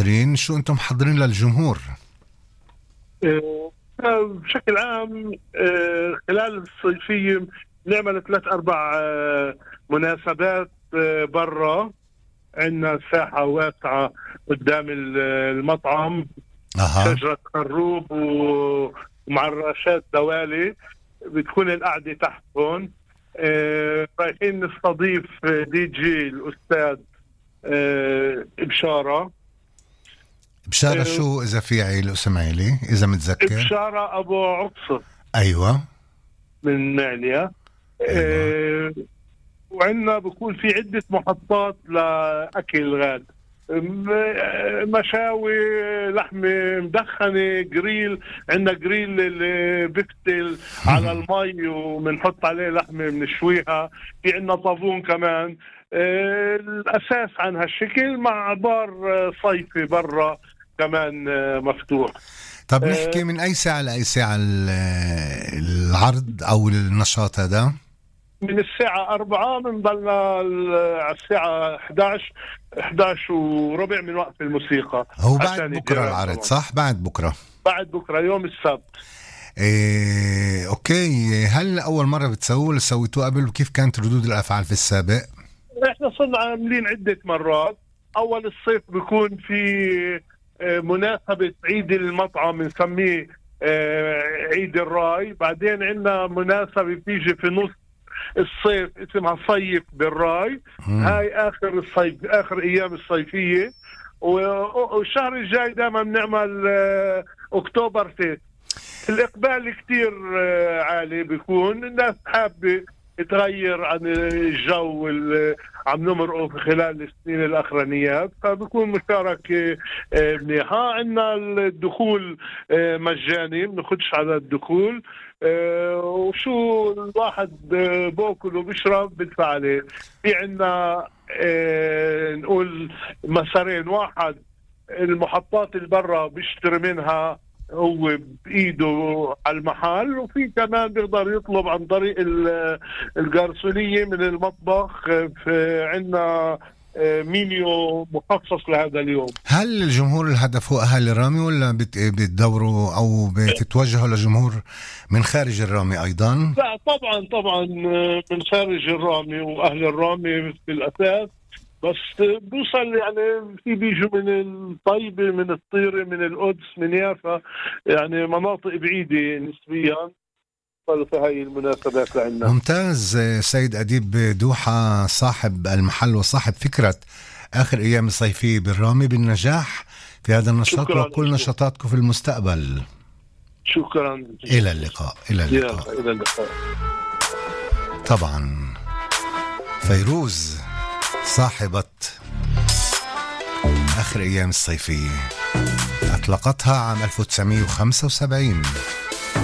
محضرين؟ شو أنتم محضرين للجمهور؟ بشكل عام خلال الصيفية نعمل 3-4 مناسبات برا. عندنا ساحة واسعة قدام المطعم، شجرة خروب ومعرشات دوالي، بتكون القعدة تحت هون. رايحين نستضيف دي جي الأستاذ بشارة. شو إذا في عيل اسماعيلي إذا متذكر؟ بشارة أبو عقصة. أيوة، من معنيا. أيوة. وعندنا بكون في عدة محطات لأكل غاد، مشاوي، لحمة مدخنة، جريل. عندنا جريل اللي بفتل على المي ومنحط عليه لحمة منشويها. في عندنا طابون كمان. الأساس عن هالشكل، مع بار صيفي برا كمان مفتوح. طب نحكي من أي ساعة لأي ساعة العرض أو النشاط هذا؟ من الساعة 4 بنضلنا على الساعة 11 وربع من وقت الموسيقى. هو بعد بكرة العرض صح؟ بعد بكرة يوم السبت. أوكي. هل أول مرة بتسووه؟ سويتوه قبل؟ وكيف كانت ردود الأفعال في السابق؟ احنا صرنا عاملين عدة مرات. أول الصيف بيكون في مناسبة عيد المطعم بنسميه عيد الراي. بعدين عندنا مناسبة بتيجي في نص الصيف اسمها صيف بالراي. هاي آخر الصيف، آخر أيام الصيفية. والشهر الجاي دائما بنعمل أكتوبر فيست. الإقبال كتير عالي بيكون. الناس حابة تغير عن الجو اللي عم نمرقه في خلال السنين الأخرانيات، فبكون مشاركة منيحة. عندنا الدخول مجاني، بناخدش على الدخول. وشو الواحد بأكل وبشرب بدفع عليه. في عندنا نقول مسارين: واحد المحطات اللي برا بيشتري منها هو بإيده على المحل، وفي كمان بيقدر يطلب عن طريق الجارسونية من المطبخ. عندنا مينيو مخصص لهذا اليوم. هل الجمهور الهدف هو أهل الرامي، ولا بتدوروا أو بتتوجهوا لجمهور من خارج الرامي أيضا؟ لا طبعا من خارج الرامي وأهل الرامي في الأساس، بس بوصل يعني في بيجوا من الطيبة، من الطيرة، من القدس، من يافا، يعني مناطق بعيدة نسبيا في هاي المناسبات لعنا. ممتاز. سيد أديب دوحة، صاحب المحل وصاحب فكرة آخر أيام الصيفية بالرامي، بالنجاح في هذا النشاط وكل نشاطاتكم في المستقبل. شكرا. إلى اللقاء. إلى اللقاء. طبعا فيروز صاحبة آخر أيام الصيفية أطلقتها عام 1975.